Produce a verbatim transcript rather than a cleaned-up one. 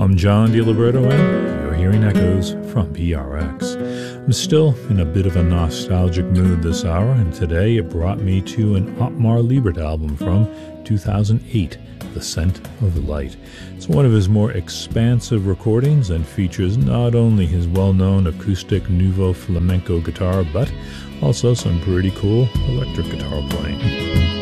I'm John DiLiberto, and you're hearing echoes from P R X. I'm still in a bit of a nostalgic mood this hour, and today it brought me to an Ottmar Liebert album from two thousand eight, The Scent of Light. It's one of his more expansive recordings and features not only his well-known acoustic nouveau flamenco guitar, but also some pretty cool electric guitar playing.